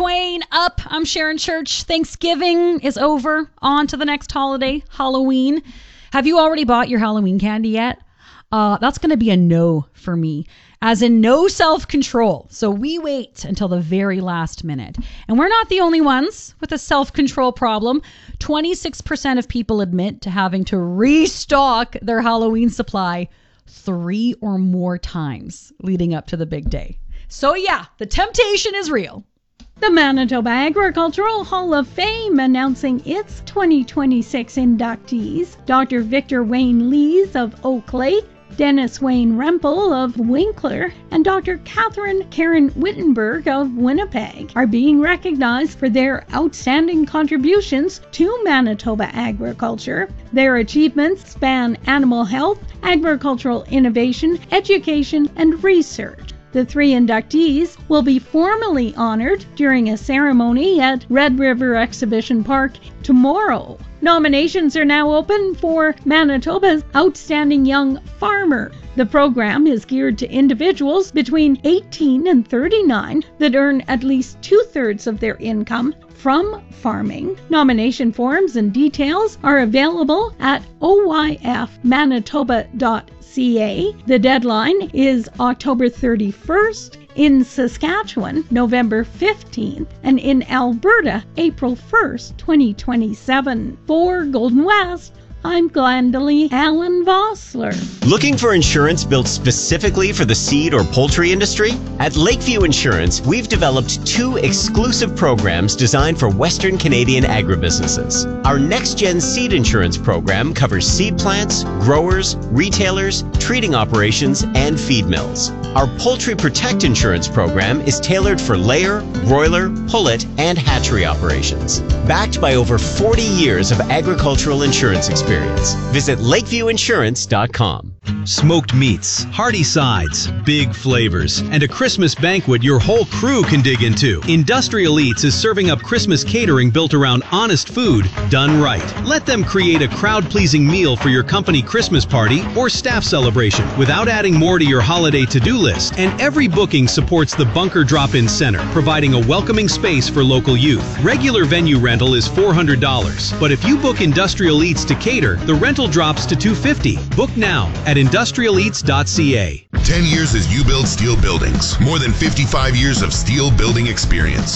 Twain up. I'm Sharon Church. Thanksgiving is over. On to the next holiday, Halloween. Have you already bought your Halloween candy yet? That's going to be a no for me, as in no self-control. So we wait until the very last minute. And we're not the only ones with a self-control problem. 26% of people admit to having to restock their Halloween supply 3 or more times leading up to the big day. So yeah, the temptation is real. The Manitoba Agricultural Hall of Fame announcing its 2026 inductees. Dr. Victor Wayne Lees of Oak Lake, Dennis Wayne Rempel of Winkler, and Dr. Catherine Karen Wittenberg of Winnipeg are being recognized for their outstanding contributions to Manitoba agriculture. Their achievements span animal health, agricultural innovation, education, and research. The 3 inductees will be formally honored during a ceremony at Red River Exhibition Park tomorrow. Nominations are now open for Manitoba's Outstanding Young Farmer. The program is geared to individuals between 18 and 39 that earn at least 2/3 of their income from farming. Nomination forms and details are available at oyfmanitoba.ca. The deadline is October 31st. In Saskatchewan, November 15th, and in Alberta, April 1st, 2027. For Golden West, I'm Glendalee Allen Vossler. Looking for insurance built specifically for the seed or poultry industry? At Lakeview Insurance, we've developed 2 exclusive programs designed for Western Canadian agribusinesses. Our Next-Gen Seed Insurance program covers seed plants, growers, retailers, treating operations, and feed mills. Our Poultry Protect Insurance program is tailored for layer, broiler, pullet, and hatchery operations. Backed by over 40 years of agricultural insurance experience. Visit lakeviewinsurance.com. Smoked meats, hearty sides, big flavors, and a Christmas banquet your whole crew can dig into. Industrial Eats is serving up Christmas catering built around honest food done right. Let them create a crowd-pleasing meal for your company Christmas party or staff celebration without adding more to your holiday to-do list. And every booking supports the Bunker Drop-In Center, providing a welcoming space for local youth. Regular venue rental is $400, but if you book Industrial Eats to cater, the rental drops to $250. Book now at industrialeats.ca. 10 years as You Build Steel Buildings. More than 55 years of steel building experience.